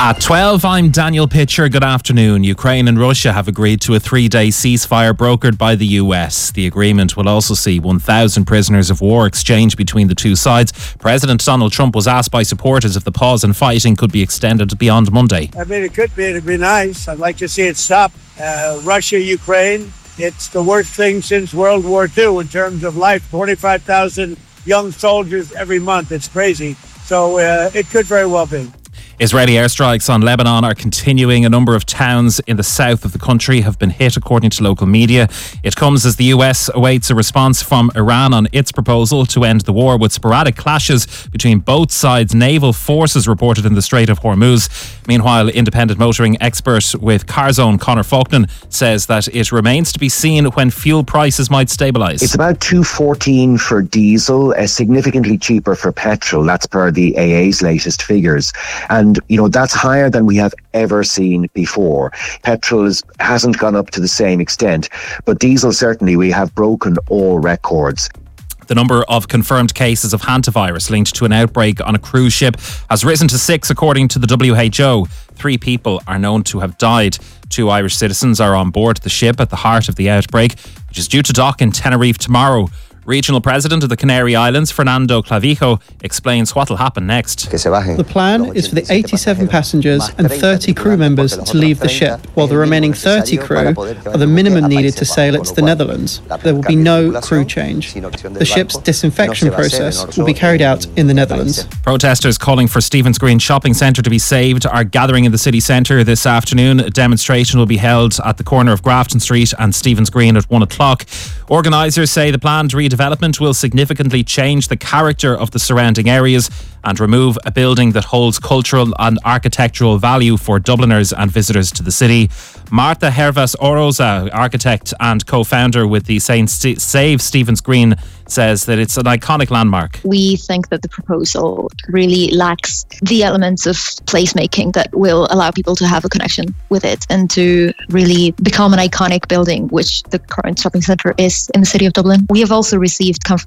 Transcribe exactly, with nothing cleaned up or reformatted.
At twelve, I'm Daniel Pitcher. Good afternoon. Ukraine and Russia have agreed to a three-day ceasefire brokered by the U S. The agreement will also see one thousand prisoners of war exchanged between the two sides. President Donald Trump was asked by supporters if the pause in fighting could be extended beyond Monday. I mean, it could be. It'd be nice. I'd like to see it stop. Uh, Russia, Ukraine, it's the worst thing since World War Two in terms of life. twenty-five thousand young soldiers every month. It's crazy. So uh, it could very well be. Israeli airstrikes on Lebanon are continuing. A number of towns in the south of the country have been hit, according to local media. It comes as the U S awaits a response from Iran on its proposal to end the war, with sporadic clashes between both sides' naval forces reported in the Strait of Hormuz. Meanwhile, independent motoring expert with CarZone, Conor Faulkner, says that it remains to be seen when fuel prices might stabilise. It's about two fourteen for diesel, uh, significantly cheaper for petrol. That's per the A A's latest figures. And And, you know, that's higher than we have ever seen before. Petrol is, hasn't gone up to the same extent, but diesel, certainly, we have broken all records. The number of confirmed cases of hantavirus linked to an outbreak on a cruise ship has risen to six, according to the W H O. Three people are known to have died. Two Irish citizens are on board the ship at the heart of the outbreak, which is due to dock in Tenerife tomorrow. Regional President of the Canary Islands, Fernando Clavijo, explains what will happen next. The plan is for the eighty-seven passengers and thirty crew members to leave the ship, while the remaining thirty crew are the minimum needed to sail it to the Netherlands. There will be no crew change. The ship's disinfection process will be carried out in the Netherlands. Protesters calling for Stephen's Green Shopping Centre to be saved are gathering in the city centre this afternoon. A demonstration will be held at the corner of Grafton Street and Stephen's Green at one o'clock. Organisers say the planned redevelopment will significantly change the character of the surrounding areas and remove a building that holds cultural and architectural value for Dubliners and visitors to the city. Marta Hervas Oroza, architect and co-founder with the Save Stephen's Green, says that it's an iconic landmark. We think that the proposal really lacks the elements of placemaking that will allow people to have a connection with it and to really become an iconic building, which the current shopping centre is in the city of Dublin. We have also received confirmation